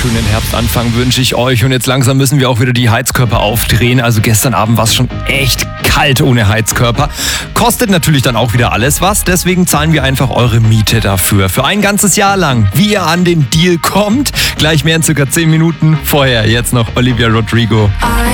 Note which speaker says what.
Speaker 1: schönen Herbstanfang wünsche ich euch. Und jetzt langsam müssen wir auch wieder die Heizkörper aufdrehen. Also gestern Abend war es schon echt kalt ohne Heizkörper. Kostet natürlich dann auch wieder alles was. Deswegen zahlen wir einfach eure Miete dafür. Für ein ganzes Jahr lang. Wie ihr an den Deal kommt, gleich mehr in circa 10 Minuten. Vorher jetzt noch Olivia Rodrigo.